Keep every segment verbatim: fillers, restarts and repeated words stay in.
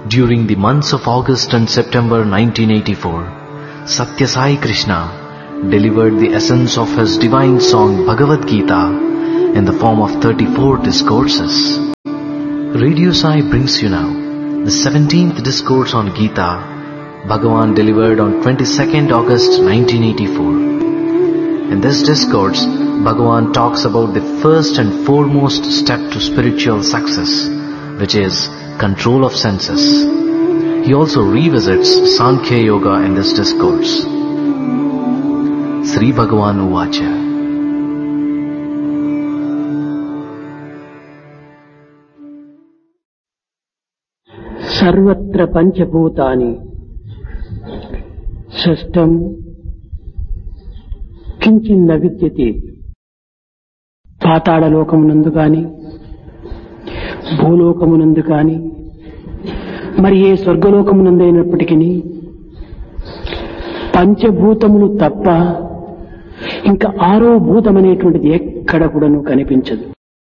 During the months of August and September nineteen eighty-four, Satya Sai Krishna delivered the essence of his divine song Bhagavad Gita in the form of thirty-four discourses. Radio Sai brings you now the seventeenth discourse on Gita, Bhagavan delivered on twenty-second August nineteen eighty-four. In this discourse, Bhagavan talks about the first and foremost step to spiritual success, which is control of senses. He also revisits Sankhya Yoga in this discourse. Sri Bhagavan Uvacha. Sarvatra Panchabhutani Shashtam Kinchinna Vidyate. పాతాళ లోకమునందు గాని భూలోకమునందు గాని మరి ఏ స్వర్గలోకమునందైనప్పటికీ పంచభూతములు తప్ప ఇంకా ఆరో భూతమనేటువంటిది ఎక్కడ కూడాను కనిపించదు.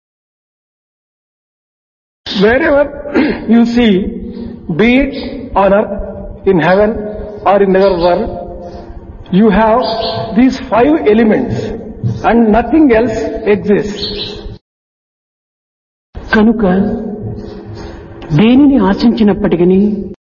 Wherever you see, be it on earth, in heaven or in the world, you have these five elements and nothing else exists. కనుక దేనిని ఆశించినప్పటికీ,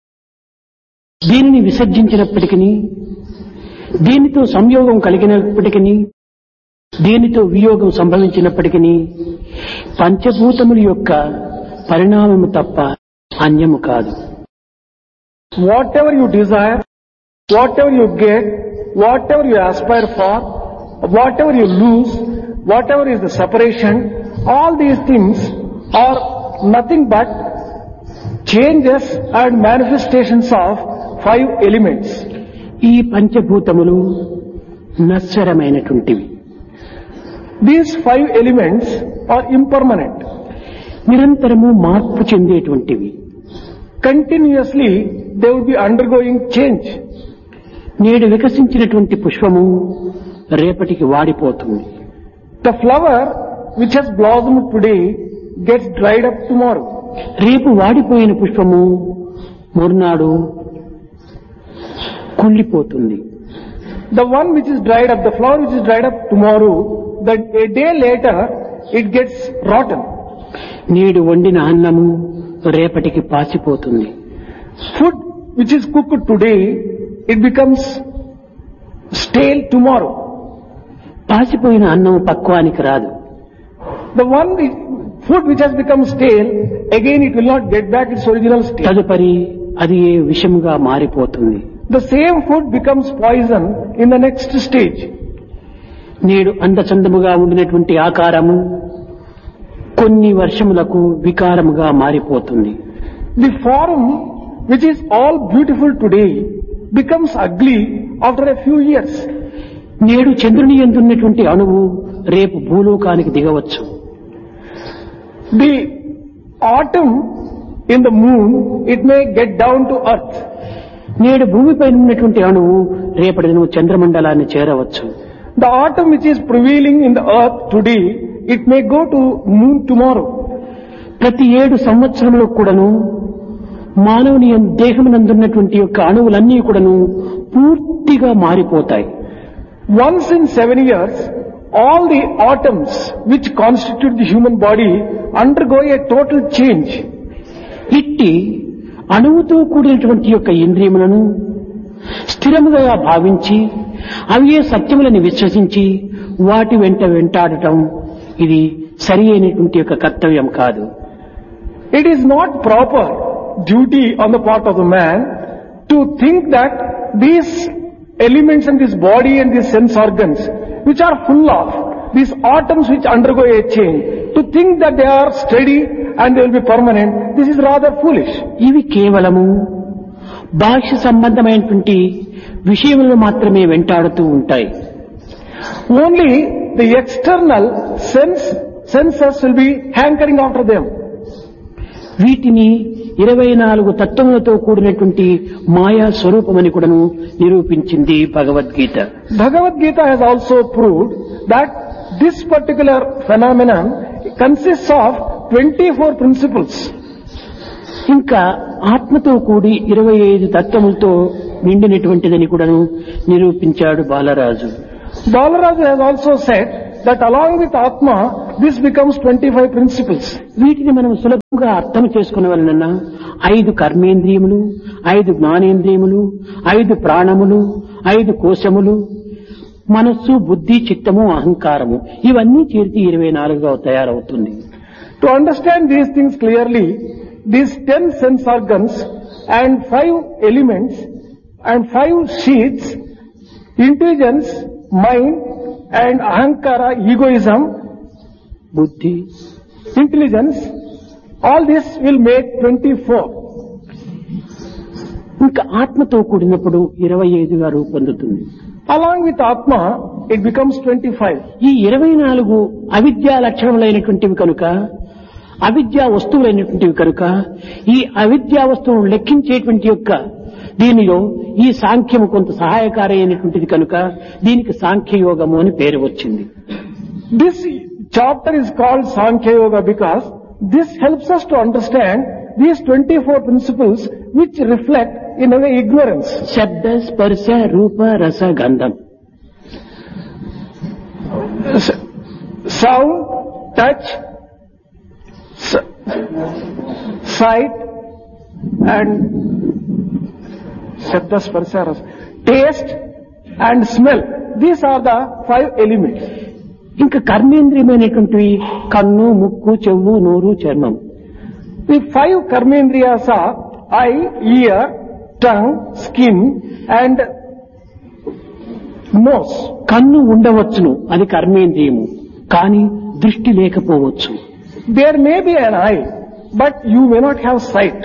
దేనిని విసర్జించినప్పటికీ, దేనితో సంయోగం కలిగినప్పటికీ, దేనితో వియోగం సంభవించినప్పటికీ పంచభూతముల యొక్క పరిణామము తప్ప అన్యము కాదు. Whatever you desire, whatever you get, whatever you aspire for, whatever you lose, whatever is the separation, all these things are nothing but changes and manifestations of five elements. ఈ పంచభూతములు నశ్వరమైనటువంటివి. These five elements are impermanent. నిరంతరము మార్పు చెందేటువంటివి. Continuously they will be undergoing change. నేడు వికసించినటువంటి పుష్పము రేపటికి వాడిపోతుంది. The flower which has blossomed today gets dried up tomorrow. రేపు వాడిపోయిన పుష్పము మరునాడు కుళ్ళిపోతుంది. The one which is dried up, the flower which is dried up tomorrow, that a day later it gets rotten. నేడు వండిన అన్నము రేపటికి పాసిపోతుంది. Food which is cooked today, it becomes stale tomorrow. పాసిపోయిన అన్నం పక్వానికి రాదు. The one food which has become stale, again it will not get back its original state. తదుపరి అది విషముగా మారిపోతుంది. The same food becomes poison in the next stage. నేడు అందచందముగా ఉండినటువంటి ఆకారము కొన్ని వర్షములకు వికారముగా మారిపోతుంది. The form which is all beautiful today becomes ugly after a few years. నేడు చంద్రుని యందున్నటువంటి అణువు రేపు భూలోకానికి దిగవచ్చు. The atom in the moon, it may get down to earth. నేడు భూమిపై ఉన్నటువంటి అణువు రేపటి దినం చంద్రమండలాన్ని చేరవచ్చు. The atom which is prevailing in the earth today, it may go to moon tomorrow. ప్రతి ఏడు సంవత్సరంలో కూడాను మానవుని దేహమునందున్నటువంటి యొక్క అణువులన్నీ కూడాను పూర్తిగా మారిపోతాయి. Once in seven years, all the atoms which constitute the human body undergo a total change. ఇట్టి అణువుతో కూడినటువంటి యొక్క ఇంద్రియములను స్థిరముగా భావించి అవి సత్యములను విశ్వసించి వాటి వెంట వెంటాడటం ఇది సరి అయినటువంటి యొక్క కర్తవ్యం కాదు. It is not proper duty on the part of the man to think that these elements in this body and these sense organs which are full of these atoms which undergo a change, to think that they are steady and they will be permanent, this is rather foolish. ఇవి కేవలము బాహ్య సంబంధమైనటువంటి విషయములను మాత్రమే వెంటాడుతూ ఉంటాయి. Only the external sense senses will be hankering after them. వీటిని ఇరవై నాలుగు తత్వములతో కూడినటువంటి మాయా స్వరూపమని కూడాను నిరూపించింది Bhagavad Gita. Bhagavad-gita has also proved that this particular phenomenon consists of twenty-four principles. ఇంకా ఆత్మతో కూడి ఇరవై ఐదు తత్వములతో నిండినటువంటిదని కూడాను నిరూపించాడు Balaraju. Balaraju has also said that along with Atma, this becomes twenty-five principles. వీటిని మనం సులభంగా అర్థం చేసుకునే వలన ఐదు కర్మేంద్రియములు, ఐదు జ్ఞానేంద్రియములు, ఐదు ప్రాణములు, ఐదు కోశములు, మనస్సు, బుద్ధి, చిత్తము, అహంకారము ఇవన్నీ చేర్చి ఇరవై నాలుగుగా తయారవుతుంది. To understand these things clearly, these ten sense organs and five elements and five sheets, intelligence, mind and ahankara, egoism, బుద్ధి, intelligence, all this will make twenty-four. ఇంకా ఆత్మతో కూడినప్పుడు ఇరవై ఐదుగా రూపొందుతుంది. Along with Atma, it becomes twenty-five. ఈ ఇరవై నాలుగు అవిద్యా లక్షణములైనటువంటివి కనుక, అవిద్యా వస్తువులైనటువంటివి కనుక, ఈ అవిద్యా వస్తువును లెక్కించేటువంటి యొక్క దీనిలో ఈ సాంఖ్యము కొంత సహాయకారైనటువంటిది కనుక దీనికి సాంఖ్యయోగము అని పేరు వచ్చింది. This chapter is called Sankhya Yoga because this helps us to understand these twenty-four principles which reflect in our ignorance. శబ్ద, స్పర్శ, రూప, రస, గంధం. Sound, touch, s- sight and Shabda, Sparsha, Rasa, taste and smell. These are the five elements. ఇంకా కర్మేంద్రియమైనటువంటివి కన్ను, ముక్కు, చెవు, నోరు, చర్మం. The five karmendriyas are eye, ear, tongue, skin and nose. కన్ను ఉండవచ్చును, అది కర్మేంద్రియము, కానీ దృష్టి లేకపోవచ్చు. There may be an eye, but you may not have sight.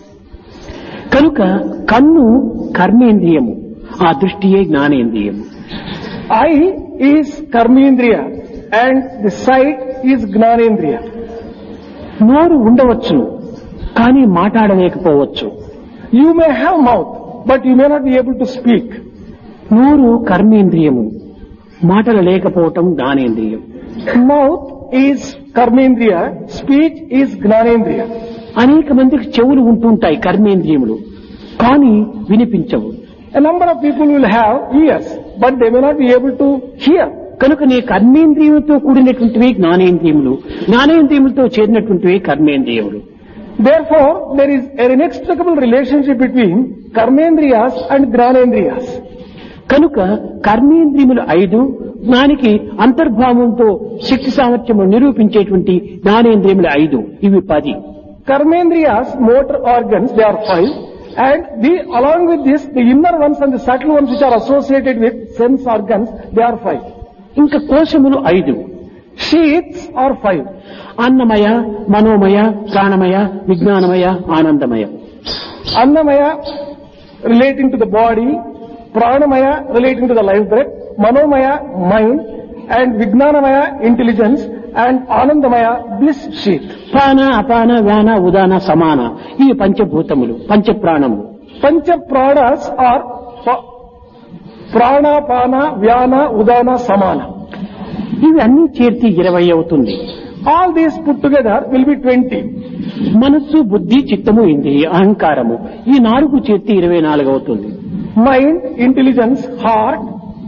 కనుక కన్ను కర్మేంద్రియము, ఆ దృష్టియే జ్ఞానేంద్రియము. Eye is karmendriya and the sight is gnanendriya. నోరు ఉండవచ్చును, కానీ మాట్లాడలేకపోవచ్చు. You may have mouth, but you may not be able to speak. నోరు కర్మేంద్రియము, మాటలు లేకపోవటం జ్ఞానేంద్రియం. Mouth is karmendriya, speech is gnanendriya. అనేక మందికి చెవులు ఉంటుంటాయి కర్మేంద్రియములు, కానీ వినిపించవు. A number of people will have ears, but they may not be able to hear. కనుక నీ కర్మేంద్రియములతో కూడినటువంటివి జ్ఞానేంద్రియములు, జ్ఞానేంద్రియములతో చేరినటువంటివి కర్మేంద్రియములు. Therefore, there is an inextricable relationship between karmendriyas and gnanendriyas. కనుక కర్మేంద్రియములు ఐదు, జ్ఞానికి అంతర్భావంతో శక్తి సామర్థ్యము నిరూపించేటువంటి జ్ఞానేంద్రియములు ఐదు, ఇవి పది. Karmendriyas, motor organs, they are five. And the, along with this, the inner ones and the subtle ones which are associated with sense organs, they are five. ఇంకా కోశములు ఐదు. Sheaths are five. అన్నమయ, మనోమయ, ప్రాణమయ, విజ్ఞానమయ, ఆనందమయ. Annamaya relating to the body, Pranamaya relating to the life breath, Manomaya mind, and Vijnanamaya intelligence, and Anandamaya bliss sheath. ప్రాణ, అపాన, వ్యాన, ఉదాన, సమాన, ఇవి పంచభూతములు, పంచప్రాణములు. Pancha pranas are pa- Prana, Pana, Vyana, Udana, Samana. ఇవి అన్ని చేర్చి ఇరవై అవుతుంది. All these put together will be twenty. మనస్సు, బుద్ధి, చిత్తము, ఇంద్రియ, అహంకారము ఈ నాలుగు చేర్చి ఇరవై నాలుగు అవుతుంది. Mind, intelligence, heart,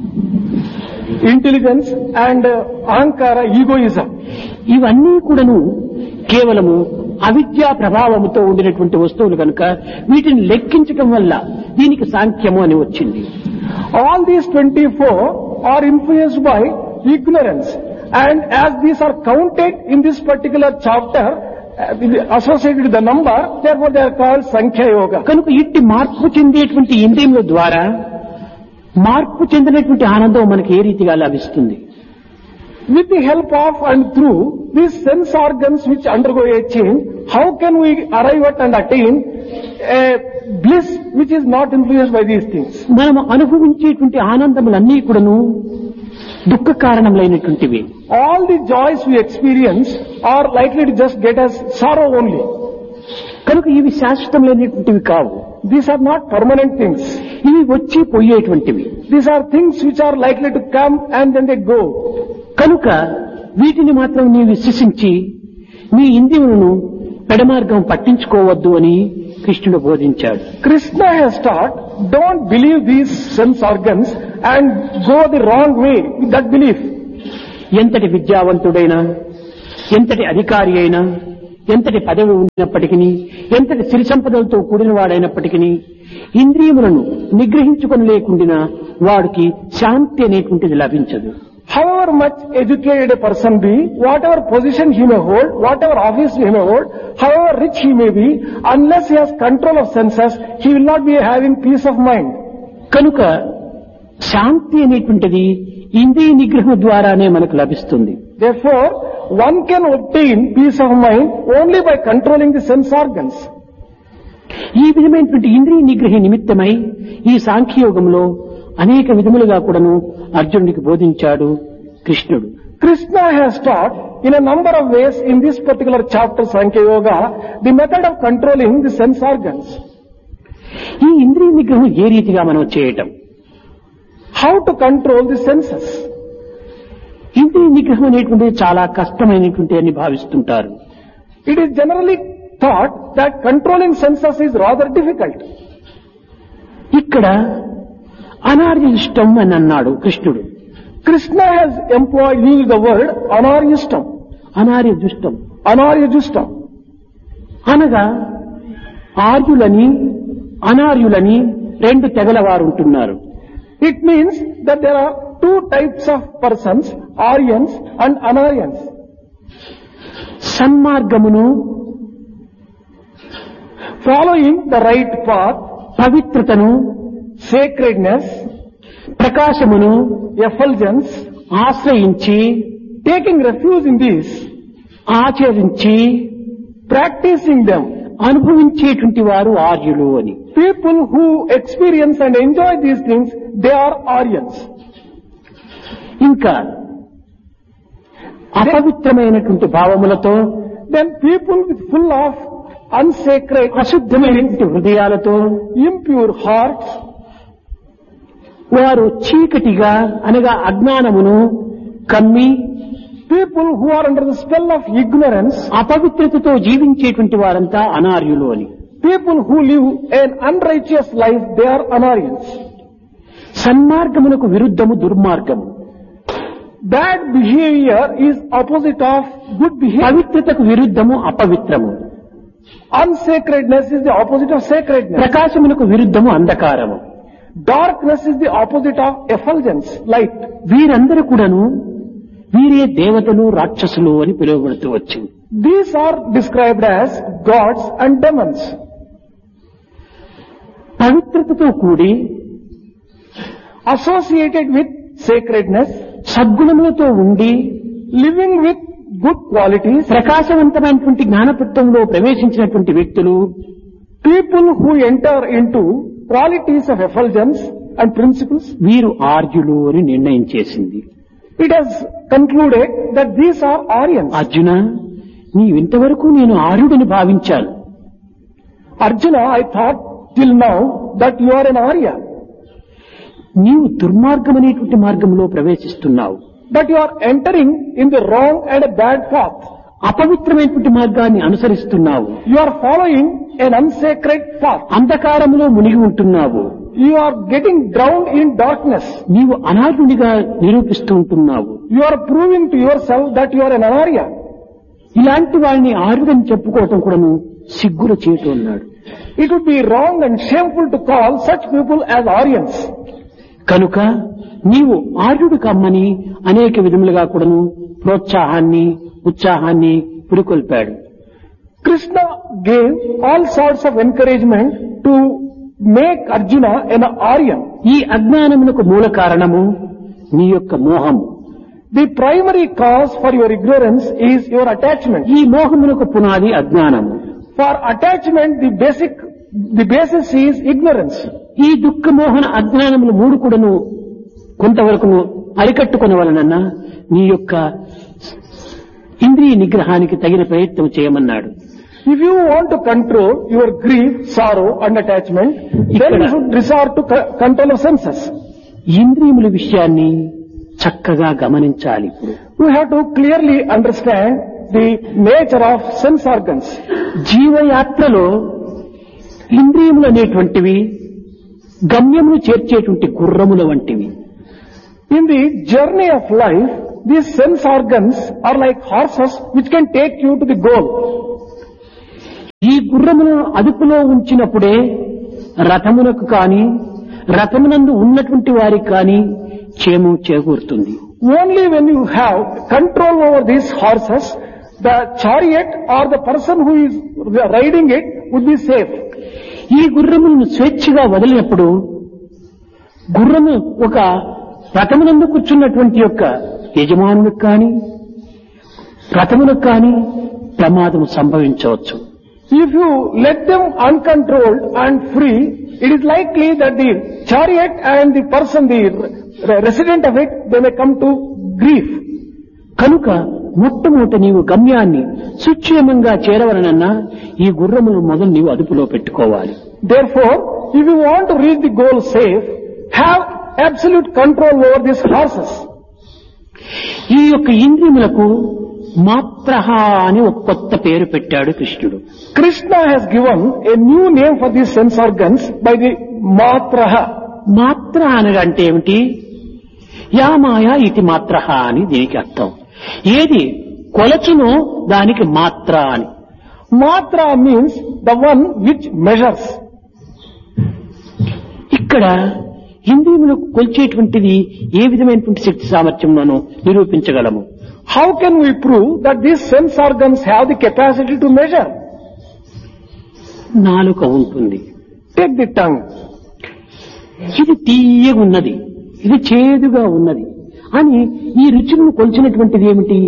intelligence and uh, ahankara, egoism. ఇవన్నీ కూడాను కేవలము అవిద్యా ప్రభావముతో ఉండినటువంటి వస్తువులు కనుక వీటిని లెక్కించటం వల్ల దీనికి సాంఖ్యము అని వచ్చింది. All these twenty-four are influenced by ignorance, and as these are counted in this particular chapter, uh, associated with the number, therefore they are called Sankhya Yoga. కనుక ఇట్టి మార్పు చెందేటువంటి ఇంద్రియముల ద్వారా మార్పు చెందినటువంటి ఆనందం మనకి ఏ రీతిగా లభిస్తుంది? With the help of and through these sense organs which undergo a change, how can we arrive at and attain a bliss which is not influenced by these things? మనము అనుభవించేటువంటి ఆనందములన్నీ కూడాను దుఃఖ కారణములైనటువంటివి. All the joys we experience are likely to just get us sorrow only. కనుక ఇవి శాశ్వతమైనటువంటివి కావు. These are not permanent things. ఇవి వచ్చి పోయేటువంటివి. These are things which are likely to come and then they go. కనుక వీటిని మాత్రం నీవు విశ్వసించి నీ ఇంద్రియములను పెడమార్గం పట్టించుకోవద్దు అని కృష్ణుడు బోధించాడు. Krishna has taught, don't believe these sense organs and go the wrong way with that belief. ఎంతటి విద్యావంతుడైనా, ఎంతటి అధికారి అయినా, ఎంతటి పదవి ఉన్నప్పటికీ, ఎంతటి సిరి సంపదలతో కూడిన వాడైనప్పటికీ ఇంద్రియములను నిగ్రహించుకొని లేకుండా వాడికి శాంతి అనేటువంటిది లభించదు. However much educated a person be, whatever position he may hold, whatever office he may hold, however rich he may be, unless he has control of senses, he will not be having peace of mind. కనుక శాంతి అనేటువంటిది ఇంద్రియ నిగ్రహం ద్వారానే మనకు లభిస్తుంది. Therefore, one can obtain peace of mind only by controlling the sense organs. ఈ విధమైనటువంటి ఇంద్రియ నిగ్రహ నిమిత్తమై ఈ సాంఖ్యయోగంలో అనేక విధములుగా కూడాను అర్జునుడికి బోధించాడు కృష్ణుడు. Krishna has taught in a number of ways in this particular chapter Sankhya Yoga the method of controlling the sense organs. ఈ ఇంద్రియ నిగ్రహం ఏ రీతిగా మనం చేయటం, How to control the senses. ఇంద్రియ నిగ్రహం అనేటువంటిది చాలా కష్టమైనటువంటి అని భావిస్తుంటారు. It is generally thought that controlling senses is rather difficult. ఇక్కడ అనార్యిష్టం అని అన్నాడు కృష్ణుడు. Krishna has employed, used the word anaryustam. అనార్యజుష్టం Anaryajustam. అనగా ఆర్యులని అనార్యులని రెండు తెగల వారు ఉంటున్నారు. It means that there are two types of persons, Aryans and Anaryans. సన్మార్గమును, Following the right path, పవిత్రతను, sacredness, ప్రకాశమును effulgence, ఆశ్రయించి taking refuge in these, ఆచరించి practicing them. అనుభవించేటువంటి వారు ఆర్యులు అని. People who experience and enjoy these things, they are Aryans. ఇంకా అపవిత్రమైనటువంటి భావములతో, Then people with full of unsacred, అశుద్ధమైనటువంటి హృదయాలతో, impure hearts, వారు చీకటిగా అనగా అజ్ఞానమును కమ్మి people who are under the spell of ignorance, అపవిత్రతతో జీవించేటువంటి వారంతా అనార్యులు అని. people who live an unrighteous life, they are Anaryans. సన్మార్గమునకు విరుద్ధము దుర్మార్గము. Bad behavior is opposite of good behavior. పవిత్రతకు విరుద్ధము అపవిత్రము. Unsacredness is the opposite of sacredness. ప్రకాశమునకు విరుద్ధము అంధకారము. Darkness is the opposite of effulgence, light. వీరందరూ కూడాను వీరే దేవతలు రాక్షసులు అని పిలువబడుతూ వచ్చింది. These are described as gods and demons. పవిత్రతతో కూడి Associated with sacredness, సద్గుణములతో ఉండి living with good qualities, ప్రకాశవంతమైనటువంటి జ్ఞానపత్వంలో ప్రవేశించినటువంటి వ్యక్తులు, people who enter into qualities of effulgence and principles, వీరు ఆర్యులు అని నిర్ణయం చేసింది. it has concluded that these are Aryans. Arjuna, నీవింతవరకు నేను ఆర్యుడని భావించాను. Arjuna, I thought till now that you are an Arya, నీవు దుర్మార్గమనేటువంటి మార్గంలో ప్రవేశిస్తున్నావు. but you are entering in the wrong and a bad path. అపవిత్రమైనటువంటి మార్గాన్ని అనుసరిస్తున్నావు. You are following an unsacred path. అంధకారములో మునిగి ఉంటున్నావు. You are getting drowned in darkness. నీవు అనార్యునిగా నిరూపిస్తూ ఉంటున్నావు. You are proving to yourself that you are an Arya. ఇలాంటి వారిని ఆర్యుడని చెప్పుకోవటం కూడాను సిగ్గులు చేయటం అన్నాడు. It would be wrong and shameful to call such people as Aryans. కనుక నీవు ఆర్యుడు కమ్మని అనేక విధములుగా కూడాను ప్రోత్సాహాన్ని, ఉత్సాహాన్ని పురికొల్పాడు. Krishna gave all sorts of encouragement to make Arjuna an Aryan. ఈ అజ్ఞానమునకు మూల కారణము నీ యొక్క మోహము. The primary cause for your ignorance is your attachment. ఈ మోహమునకు పునాది అజ్ఞానము. For attachment, the basic, the basis is ignorance. ఈ దుఃఖ మోహన అజ్ఞానములు మూడు కూడాను కొంతవరకు అరికట్టుకున్న వలన నీ యొక్క ఇంద్రియ నిగ్రహానికి తగిన ప్రయత్నం చేయమన్నాడు. If you want to control your grief, sorrow and attachment, then you should resort to co- control of senses. ఇంద్రియముల విషయాన్ని చక్కగా గమనించాలి. You have to clearly understand the nature of sense organs. జీవయాత్రలో ఇంద్రియములు అనేటువంటివి గమ్యమును చేర్చేటువంటి గుర్రముల వంటివి. In the journey of life, these sense organs are like horses which can take you to the goal. ఈ గుర్రములను అదుపులో ఉంచినప్పుడే రథమునకు కాని రథమునందు ఉన్నటువంటి వారికి కాని క్షేమం చేకూరుతుంది. Only when you have control over these horses, the chariot or the person who is riding it would be safe. ఈ గుర్రములను స్వేచ్ఛగా వదిలినప్పుడు గుర్రము ఒక రథమునందు కూర్చున్నటువంటి యొక్క యజమానులకు కాని రథములకు కాని ప్రమాదము సంభవించవచ్చు. If you let them uncontrolled and free, it is likely that the chariot and the person, the resident of it, they may come to grief. కనుక మొట్టమొదట నీవు గమ్యాన్ని సుక్షేమంగా చేరవలనన్నా ఈ గుర్రములు మొదలు నీవు అదుపులో పెట్టుకోవాలి. Therefore, if you want to reach the goal safe, have absolute control over these horses. ఈ యొక్క ఇంద్రియములకు మాత్రహ అని ఒక కొత్త పేరు పెట్టాడు కృష్ణుడు. Krishna has given a new name for these sense organs by the matraha. మాత్ర అనగా అంటే ఏమిటి? యా మాయా ఇతి మాత్రహ అని దీనికి అర్థం. ఏది కొలచునో దానికి మాత్ర అని. Matra means the one which measures. ఇక్కడ ఇంద్రియములకు కొలిచేటువంటిది ఏ విధమైనటువంటి శక్తి సామర్థ్యం మనం నిరూపించగలము? How can we prove that these sense organs have the capacity to measure? నాలుక ఉంటుంది. Take the tongue. ఇది తీయగా ఉన్నది, ఇది చేదుగా ఉన్నది అని ఈ రుచులను కొలిచినటువంటిది ఏమిటి?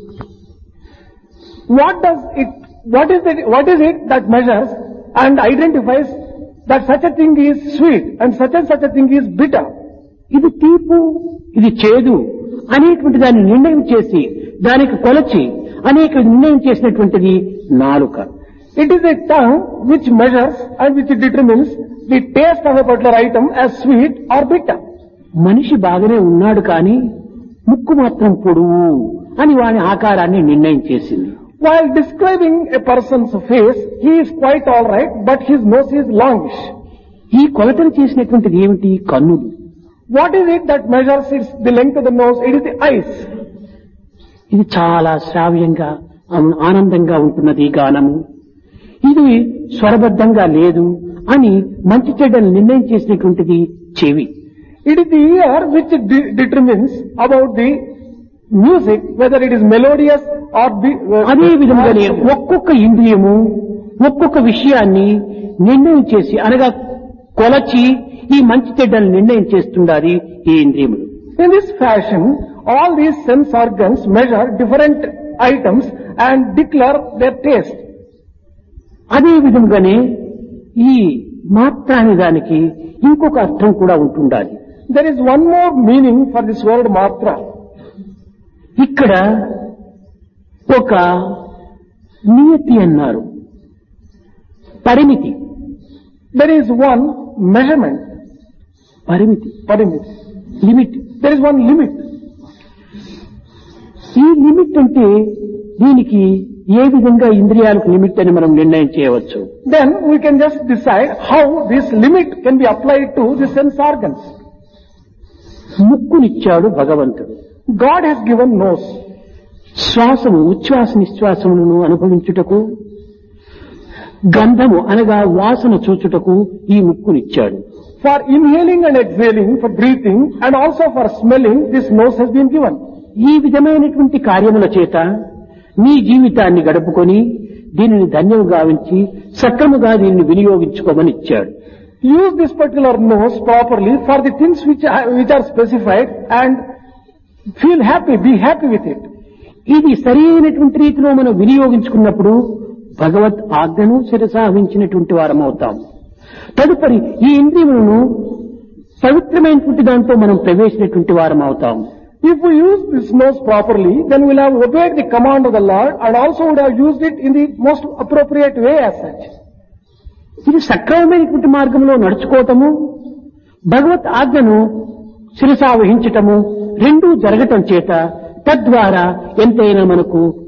What does it, what is it, what is it that measures and identifies that such a thing is sweet and such and such a thing is bitter? ఇది తీపు, ఇది చేదు అనేటువంటి దాన్ని నిర్ణయం చేసి దానికి కొలచి అనేక నిర్ణయం చేసినటువంటిది నాలుక. It is a tongue which measures and which determines the taste of a particular item as sweet or bitter. మనిషి బాగానే ఉన్నాడు కానీ ముక్కు మాత్రం పొడువు అని వాని ఆకారాన్ని నిర్ణయం చేసింది. While describing a person's face, he is quite all right, but his nose is longish. ఈ కొలతలు చేసినటువంటిది ఏమిటి? కన్నులు. What is it that measures its, the length of the nose? It is the eyes. ఇది చాలా శ్రావ్యంగా ఆనందంగా ఉంటున్నది ఈ గానము, ఇది స్వరబద్ధంగా లేదు అని మంచి చెడ్డలు నిర్ణయం చేసినటువంటిది చెవి. It is the ear which de- determines about the music, whether it is melodious or be- అదే విధంగానే ఒక్కొక్క ఇంద్రియము ఒక్కొక్క విషయాన్ని నిర్ణయం చేసి అనగా కొలచి ఈ మంచి చెడ్డలు నిర్ణయం చేస్తుండాలి ఈ ఇంద్రియములు. In this fashion, all these sense organs measure different items and declare their taste. అదే విధంగానే ఈ మాత్ర అనే దానికి ఇంకొక అర్థం కూడా ఉంటుండాలి. There is one more meaning for this word matra. ఇక్కడ ఒక నియతి అన్నారు, పరిమితి. There is one measurement, పరిమితి, parimit. Limit. There is one limit. ఈ లిమిట్ అంటే దీనికి ఏ విధంగా ఇంద్రియాలకు లిమిట్ అని మనం నిర్ణయం చేయవచ్చు. Then we can just decide how this limit can be applied to the sense organs. ముక్కునిచ్చాడు భగవంతుడు. God has given nose. శ్వాసము ఉచ్ఛ్వాస నిశ్వాసములను అనుభవించుటకు, గంధము అనగా వాసన చూచుటకు ఈ ముక్కునిచ్చాడు. For inhaling and exhaling, for breathing and also for smelling, this nose has been given. ఈ విధమైనటువంటి కార్యముల చేత నీ జీవితాన్ని గడుపుకొని దీనిని ధన్యం గావించి సక్రముగా దీనిని వినియోగించుకోమని ఇచ్చాడు. Use this particular nose properly for the things which are, which are specified and feel happy, be happy with it. ఇది సరైనటువంటి రీతిలో మనం వినియోగించుకున్నప్పుడు భగవత్ ఆజ్ఞను శిరసావహించినటువంటి వారం అవుతాం. తదుపరి ఈ ఇంద్రియములను పవిత్రమైనటువంటి దాంతో మనం ప్రవేశించినటువంటి వారం అవుతాం. If we use this nose properly, then we'll have obeyed the command of the Lord and also would have used it in the most appropriate way as such. ఇది సక్రమమైనటువంటి మార్గంలో నడుచుకోవటము, భగవత్ ఆజ్ఞను శిరసావహించటము రెండూ జరగటం చేత తద్వారా ఎంతైనా మనకు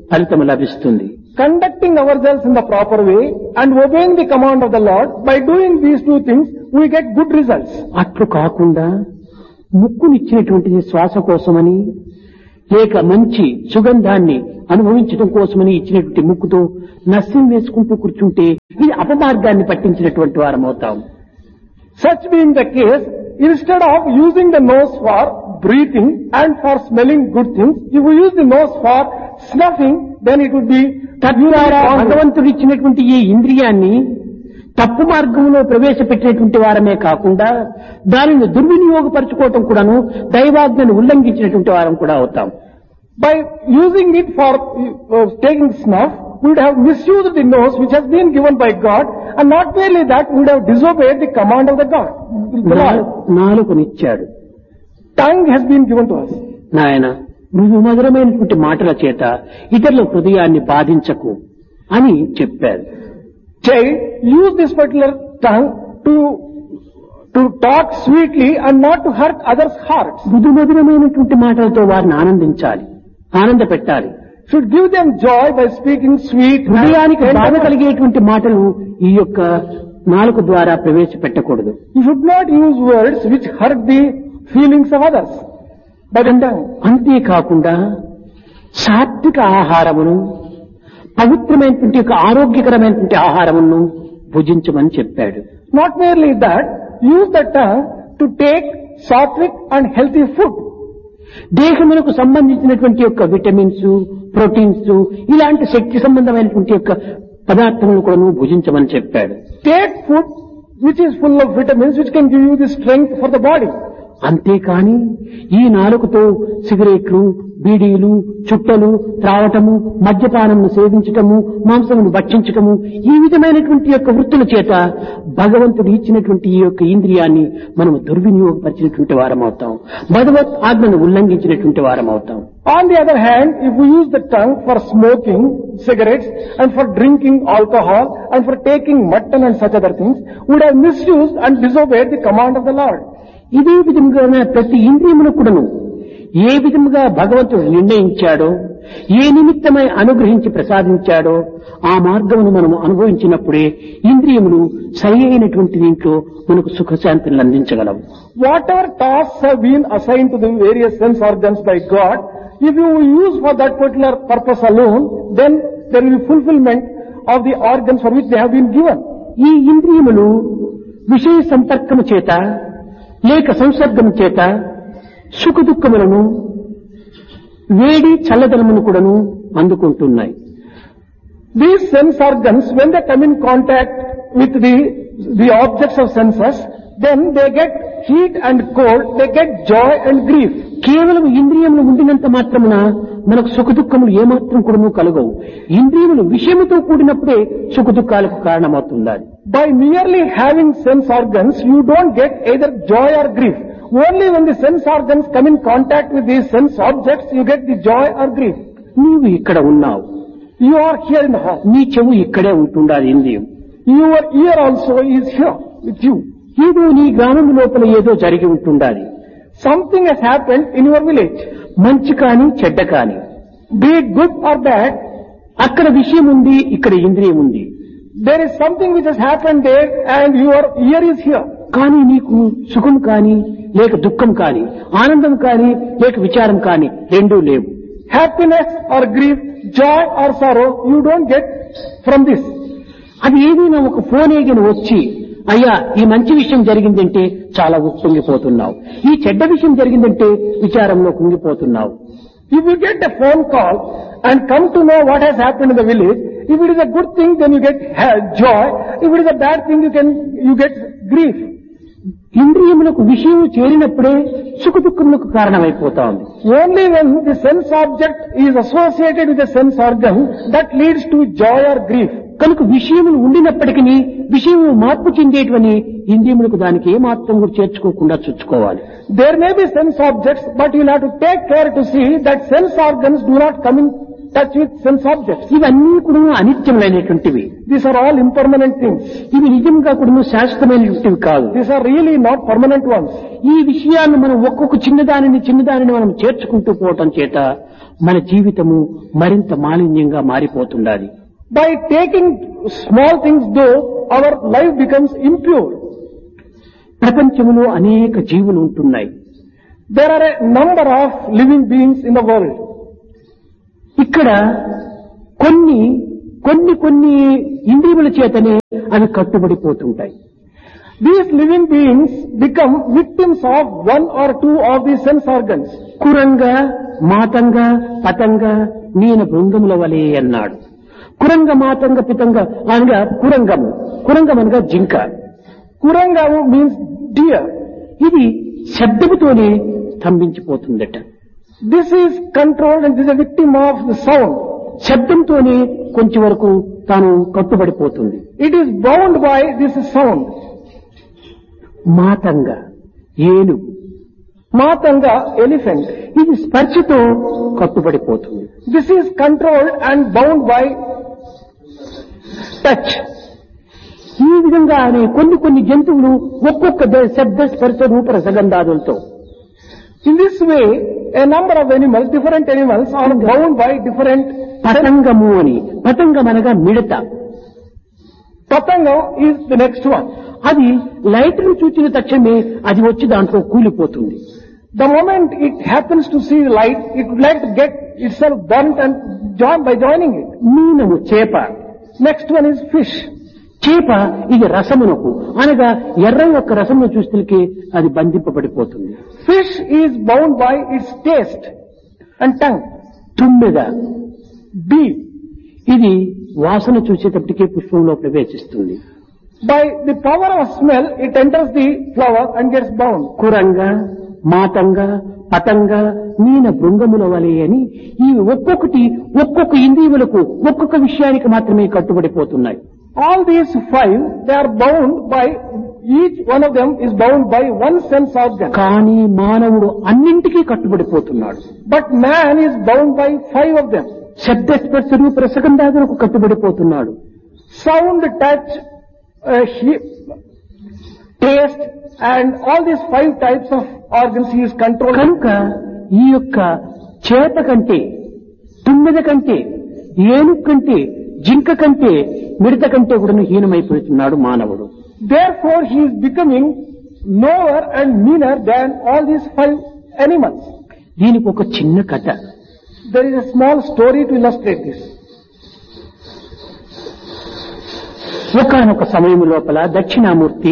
ఫలితం లభిస్తుంది. Conducting ourselves in the proper way and obeying the command of the Lord, by doing these two things, we get good results. అట్లు కాకుండా ముక్కునిచ్చినటువంటిది శ్వాస కోసమని లేక మంచి సుగంధాన్ని అనుభవించడం కోసమని ఇచ్చినటువంటి ముక్కుతో నస్యం వేసుకుంటూ కూర్చుంటే ఇది అపమార్గాన్ని పట్టించినటువంటి వారం అవుతాం. Such being the case, instead of using the nose for breathing and for smelling good things, if we use the nose for snuffing, then it would be తద్వారా భగవంతుడు ఇచ్చినటువంటి ఈ ఇంద్రియాన్ని తప్పు మార్గంలో ప్రవేశపెట్టినటువంటి వారమే కాకుండా దానిని దుర్వినియోగపరచుకోవటం కూడాను దైవాజ్ఞను ఉల్లంఘించినటువంటి వారం కూడా అవుతాం. By using it for uh, taking snuff, we would have misused the nose which has been given by God, and not merely that, we would have disobeyed the command of the God. The Lord. నాలుకనిచ్చాడు. Tongue has been given to us. నాయన మృదు మధురమైనటువంటి మాటల చేత ఇతరుల హృదయాన్ని బాధించకు అని చెప్పారు. Child, use this particular tongue to to talk sweetly and not to hurt others' hearts. మృదు మధురమైనటువంటి మాటలతో వారిని ఆనందించాలి, ఆనంద పెట్టాలి. Should give them joy by speaking sweet. హృదయానికి బాధ కలిగేటువంటి మాటలు ఈ యొక్క నాలుక ద్వారా ప్రవేశపెట్టకూడదు. You should not use words which hurt the feelings of others. But అంతేకాకుండా సాత్విక ఆహారమును, పవిత్రమైనటువంటి యొక్క ఆరోగ్యకరమైనటువంటి ఆహారమును భుజించమని చెప్పాడు. Not merely that, use the tongue to take sattvic and healthy food. దేహములకు సంబంధించినటువంటి యొక్క విటమిన్స్, ప్రోటీన్స్ ఇలాంటి శక్తి సంబంధమైనటువంటి యొక్క పదార్థములను కూడా భుజించమని చెప్పాడు. Take food which is full of vitamins which can give you the strength for the body. అంతేకాని ఈ నాలుకతో సిగరెట్లు, బీడీలు, చుట్టలు త్రావటము, మద్యపానమును సేవించటము, మాంసమును భక్షించటము ఈ విధమైనటువంటి యొక్క వృత్తుల చేత భగవంతుడు ఇచ్చినటువంటి ఈ యొక్క ఇంద్రియాన్ని మనం దుర్వినియోగపరిచినటువంటి వారం అవుతాం, భగవత్ ఆజ్ఞను ఉల్లంఘించినటువంటి వారం అవుతాం. On the other hand, if we use the tongue for smoking cigarettes and for drinking alcohol and for taking mutton and such other things, we would have misused and disobeyed the command of the Lord. ఇదే విధంగా ప్రతి ఇంద్రియమును కూడాను ఏ విధముగా భగవంతుడు నిర్ణయించాడో, ఏ నిమిత్తమై అనుగ్రహించి ప్రసాదించాడో ఆ మార్గమును మనము అనుభవించినప్పుడే ఇంద్రియములు సరి అయినటువంటి దీంట్లో మనకు సుఖశాంతిని అందించగలవు. Whatever tasks have been assigned to the various sense organs by God, if you use for that particular purpose alone, then there will be fulfillment of the organs for which they have been given. ఈ ఇంద్రియములు విషయ సంపర్కము చేత లేక సంసర్గము చేత సుఖ దుఃఖములను, వేడి చల్లదనమును కూడాను అందుకుంటున్నాయి. These sense organs, when they come in contact with the the objects of senses, then they get heat and cold, they get joy and grief. కేవలం ఇంద్రియములు ఉండినంత మాత్రమున మనకు సుఖ దుఃఖములు ఏమాత్రం కూడాను కలగవు. ఇంద్రియములు విషయముతో కూడినప్పుడే సుఖ దుఃఖాలకు కారణమవుతుంది. By merely having sense organs, you don't get either joy or grief. Only when the sense organs come in contact with these sense objects, you get the joy or grief. నీవు ఇక్కడ ఉన్నావు, you are here in the house. నీ చెవు ఇక్కడే ఉంటుండాలి ఇంద్రియం. Your ear also is here with you. ఏదో నీ గ్రామం లోపల ఏదో జరిగి ఉంటుండాలి. Something has happened in your village. మంచి కాని చెడ్డ కాని, be it good or bad, అక్కడ విషయం ఉంది, ఇక్కడ ఇంద్రియం ఉంది. There is something which has happened there and your ear is here. కానీ నీకు సుఖం కాని లేక దుఃఖం కాని, ఆనందం కాని లేక విచారం కాని రెండూ లేవు. Happiness or grief, joy or sorrow, you don't get from this. అది ఏదైనా ఒక ఫోన్ ఏగిన వచ్చి, అయ్యా ఈ మంచి విషయం జరిగిందంటే చాలా కుంగిపోతున్నావు, ఈ చెడ్డ విషయం జరిగిందంటే విచారంలో కుంగిపోతున్నావు. If you get a phone call and come to know what has happened in the village, if it is a good thing, then you get joy. If it is a bad thing, you can you get grief. ఇంద్రియములకు విషయం చేరినప్పుడే సుఖ దుఃఖములకు కారణమైపోతా ఉంది. Only when the sense object is associated with the sense organ, that leads to joy or grief. కనుక విషయములు ఉండినప్పటికీ విషయములు మార్పు చెందేటువంటి ఇంద్రియములకు దానికి ఏమాత్రం కూడా చేర్చుకోకుండా చూసుకోవాలి. There may be sense objects, but you will have to take care to see that sense organs do not come in touch with sense objects. ఇవన్నీ కూడా అనిత్యములైనటువంటివి. These are all impermanent things. ఇవి నిజంగా కూడా శాశ్వతమైనటువంటివి కాదు. These are really not permanent ones. ఈ విషయాన్ని మనం ఒక్కొక్క చిన్నదానిని చిన్నదానిని మనం చేర్చుకుంటూ పోవటం చేత మన జీవితము మరింత మాలిన్యంగా మారిపోతుండాలి. By taking small things though, our life becomes impure. ప్రపంచంలో అనేక జీవులు ఉంటున్నాయి. There are a number of living beings in the world. ఇక్కడ కొన్ని కొన్ని కొన్ని ఇంద్రియముల చేతనే అవి కట్టుబడిపోతుంటాయి. These living beings become victims of one or two of these sense organs. కురంగ మాతంగ పతంగ మీన బృంగముల వలె అన్నాడు. కురంగ మాతంగ పితంగ అనగా కురంగము, కురంగం అనగా జింక. Kurangamu means deer. ఇది శబ్దముతోనే స్తంభించిపోతుందట. This is controlled and this is a victim of the sound. శబ్దంతోనే కొంచెం వరకు తాను కట్టుబడిపోతుంది. It is bound by this sound. మాతంగ ఏనుగు, Matanga, elephant. ఇది స్పర్శతో కట్టుబడిపోతుంది. This is controlled and bound by touch. ఈ విధంగానే కొన్ని కొన్ని జంతువులు ఒక్కొక్క ద- శబ్ద స్పర్శ రూప రసగంధాదులతో, In this way, a number of animals, different animals are bound by different. పతంగము అని, పతంగం అనగా మిడత. Patanga is the next one. అది లైట్ ను చూచిన తక్షణమే అది వచ్చి దాంట్లో కూలిపోతుంది. The moment it happens to see light, it would like to get itself burnt and join by joining it. మీనము చేప. Next one is fish. చేప ఇది రసమునకు అనగా ఎర్ర యొక్క రసమును చూస్తే అది బంధింపబడిపోతుంది. Fish is bound by its taste and tongue. తుమ్మెద Bee, ఇది వాసన చూసేటప్పటికే పుష్పంలో ప్రవేశిస్తుంది. by the power of smell, it enters the flower and gets bound. కురంగ మాతంగ పతంగ మీన బృంగముల వలె అని ఈ ఒక్కొక్కటి ఒక్కొక్క ఇంద్రియములకు ఒక్కొక్క విషయానికి మాత్రమే కట్టుబడిపోతున్నాయి. All these five, they are bound by, each one of them is bound by one sense organ. కానీ మానవుడు అన్నింటికీ కట్టుబడిపోతున్నాడు. But man is bound by five of them. శబ్ద స్పర్శ రూప రసగంధాదులకు కట్టుబడిపోతున్నాడు. Sound, touch, uh, he- taste, and all these five types of organs he is controlling. కనుక ఈ యొక్క చేప కంటే తుమ్మెద కంటే ఏనుగు కంటే జింక కంటే మిడత కంటే కూడా హీనమైపోతున్నాడు మానవుడు. Therefore he is becoming lower and meaner than all these five animals. దీనికి ఒక చిన్న కథ. There is a small story to illustrate this. ఒకానొక సమయం లోపల దక్షిణామూర్తి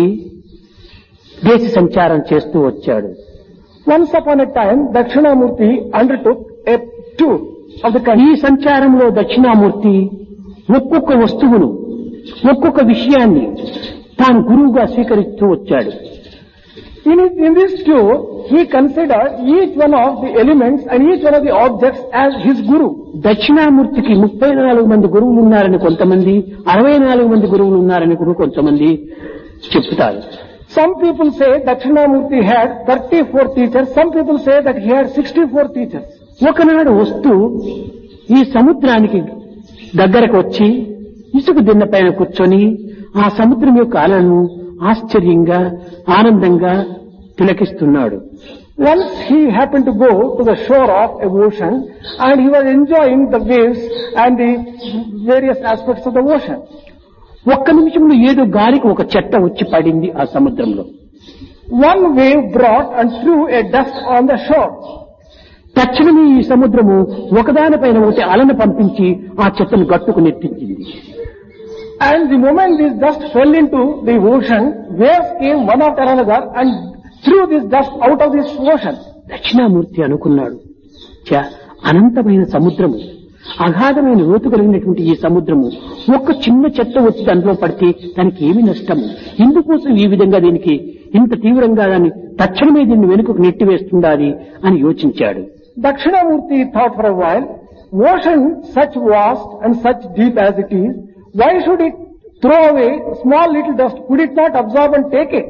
దేశ సంచారం చేస్తూ వచ్చాడు. Once upon a time, Dakshinamurti undertook a tour of the country. ఈ సంచారంలో దక్షిణామూర్తి ఒక్కొక్క వస్తువును ఒక్కొక్క విషయాన్ని తాను గురువుగా స్వీకరిస్తూ వచ్చాడు. In, his, in this tour, he considered each one of the elements and each one of the objects as his guru. దక్షిణామూర్తికి ముప్పై నాలుగు మంది గురువులు ఉన్నారని కొంతమంది, అరవై నాలుగు మంది గురువులు ఉన్నారని కూడా కొంతమంది చెప్తారు. Some people say Dakshinamurti had thirty-four teachers. Some people say that he had sixty-four teachers. ఒకనాడు వస్తూ ఈ సముద్రానికి దగ్గరకు వచ్చి ఇసుక దిన్న పైన కూర్చొని ఆ సముద్రం యొక్క అలలను ఆశ్చర్యంగా ఆనందంగా తిలకిస్తున్నాడు. Once he happened to go to the shore of a ocean and he was enjoying the waves and the various aspects of the ocean. ఒక్క నిమిషంలో ఏదో గాలికి ఒక చెట్ట వచ్చి పడింది ఆ సముద్రంలో. One wave brought and threw a dust on the shore. తక్షణమే ఈ సముద్రము ఒకదానిపైన ఒకటి అలను పంపించి ఆ చెట్టును గట్టుకు నెట్టించింది. And the moment this dust fell into the ocean, waves came one after another and threw this dust out of this ocean. Dakshinamurthy అనుకున్నాడు, చా అనంతమైన సముద్రము, అగాధమైన లోతు కలిగినటువంటి ఈ సముద్రము ఒక్క చిన్న చెత్త వచ్చి దాంట్లో పడితే దానికి ఏమి నష్టము, ఇందుకోసం ఈ విధంగా దీనికి ఇంత తీవ్రంగా దాన్ని తక్షణమే దీన్ని వెనుకకు నెట్టివేస్తుండాలి అని యోచించాడు. Dakshinamurti thought for a while, ocean such vast and such deep as it is, why should it throw away small little dust? Could it not absorb and take it?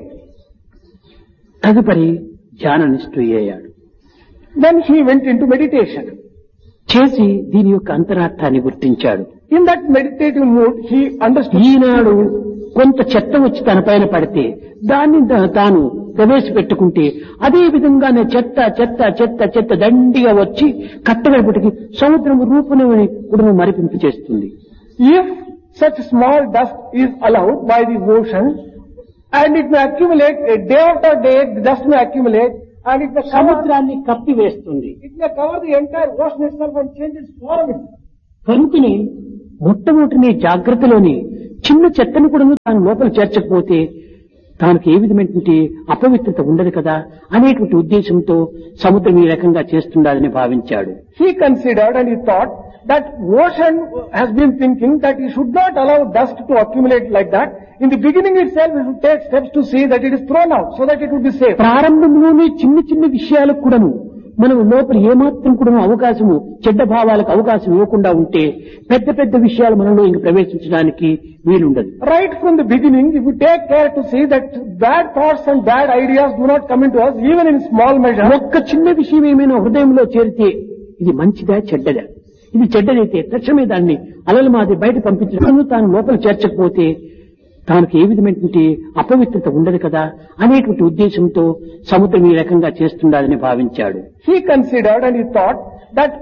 తదుపరి ధ్యాన నిష్ఠుయ్యాడు. Then he went into meditation. చేసి దీని యొక్క అంతరార్థాన్ని గుర్తించాడు. In that meditative mood, he understood. ఈనాడు కొంత చెత్త వచ్చి తన పైన పడితే దాన్ని తా- తాను ప్రవేశపెట్టుకుంటే అదే విధంగానే చెత్త చెత్త చెత్త చెత్త దండిగా వచ్చి కట్టగడపటికి సముద్రం రూపుని కూడా మరిపింపు చేస్తుంది. If such small dust is allowed by the ocean, and it may accumulate, a day after day the dust may accumulate, and it may cover, సముద్రాన్ని కప్పివేస్తుంది. it may cover the entire ocean itself and change its form. కనుకని మొట్టమొదటిని జాగ్రత్తలోని చిన్న చెత్తను కూడా తాను లోపల చేర్చకపోతే తానికి ఏ విధమైనటువంటి అపవిత్రత ఉండదు కదా అనేటువంటి ఉద్దేశంతో సముద్రం ఈ రకంగా చేస్తుండాలని భావించాడు. He considered and he thought that ocean has been thinking that he should not allow dust to accumulate like that. In the beginning itself, he should take steps to see that it is thrown out so that it would be safe. ప్రారంభంలోనే చిన్న చిన్న విషయాలకు కూడాను మనం లోపల ఏమాత్రం కూడా అవకాశము చెడ్డ భావాలకు అవకాశం ఇవ్వకుండా ఉంటే పెద్ద పెద్ద విషయాలు మనలో ఇంక ప్రవేశించడానికి వీలుండదు. Right from the beginning, if we take care to see that bad thoughts and bad ideas do not come into us, even in small measure. ఒక్క చిన్న విషయం ఏమైనా హృదయంలో చేరితే ఇది మంచిదా చెడ్డదా, ఇది చెడ్డదైతే తక్షణమే దాన్ని అలల మాది బయట పంపించడం తాను లోపల చేర్చకపోతే తానికి ఏ విధమైనటువంటి అపవిత్రత ఉండదు కదా అనేటువంటి ఉద్దేశంతో సముద్రం ఈ రకంగా చేస్తుండాలని భావించాడు. He considered and he thought that